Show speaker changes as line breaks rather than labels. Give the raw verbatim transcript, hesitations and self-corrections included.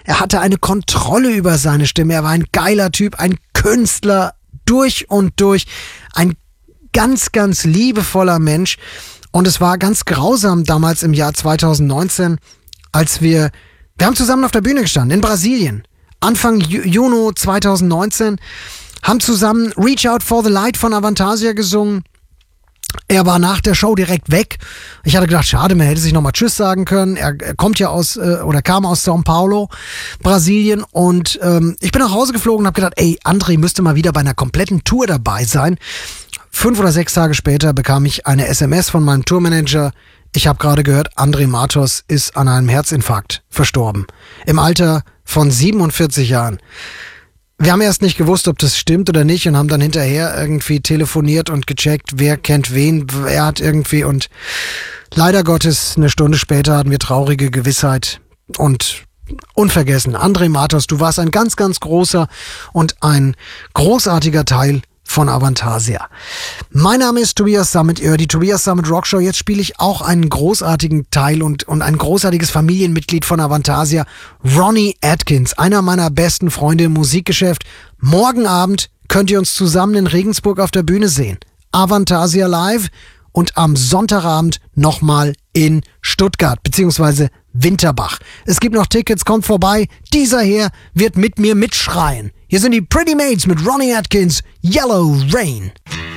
Er hatte eine Kontrolle über seine Stimme. Er war ein geiler Typ, ein Künstler durch und durch. Ein ganz, ganz liebevoller Mensch. Und es war ganz grausam damals im Jahr zwanzig neunzehn, als wir, wir haben zusammen auf der Bühne gestanden in Brasilien. Anfang Ju- Juni zwanzig neunzehn, haben zusammen Reach Out for the Light von Avantasia gesungen. Er war nach der Show direkt weg. Ich hatte gedacht, schade, man hätte sich nochmal Tschüss sagen können. Er, er kommt ja aus, äh, oder kam aus São Paulo, Brasilien. Und ähm, ich bin nach Hause geflogen und habe gedacht, ey, André müsste mal wieder bei einer kompletten Tour dabei sein. Fünf oder sechs Tage später bekam ich eine S M S von meinem Tourmanager. Ich habe gerade gehört, André Matos ist an einem Herzinfarkt verstorben. Im Alter von siebenundvierzig Jahren. Wir haben erst nicht gewusst, ob das stimmt oder nicht und haben dann hinterher irgendwie telefoniert und gecheckt, wer kennt wen, wer hat irgendwie, und leider Gottes, eine Stunde später hatten wir traurige Gewissheit und unvergessen. André Matos, du warst ein ganz, ganz großer und ein großartiger Teil von Avantasia. Mein Name ist Tobias Sammet, ihr hört die Tobias Sammet Rockshow. Jetzt spiele ich auch einen großartigen Teil und, und ein großartiges Familienmitglied von Avantasia, Ronnie Atkins, einer meiner besten Freunde im Musikgeschäft. Morgen Abend könnt ihr uns zusammen in Regensburg auf der Bühne sehen. Avantasia live und am Sonntagabend nochmal in Stuttgart bzw. Winterbach. Es gibt noch Tickets, kommt vorbei. Dieser hier wird mit mir mitschreien. Hier sind die Pretty Maids mit Ronnie Atkins, Yellow Rain.